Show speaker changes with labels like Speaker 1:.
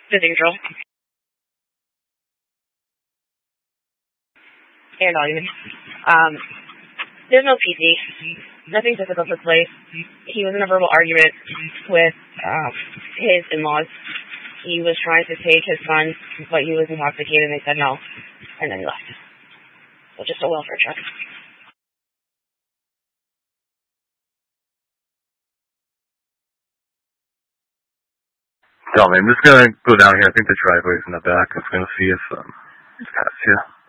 Speaker 1: Cathedral. And Monument. There's no PC. Nothing difficult took place. He was in a verbal argument with his in-laws. He was trying to take his son, but he was intoxicated and they said no. And then he left. So just a welfare check.
Speaker 2: Tell me, I'm just gonna go down here. I think the driveway's in the back. I'm just gonna see if it's past here.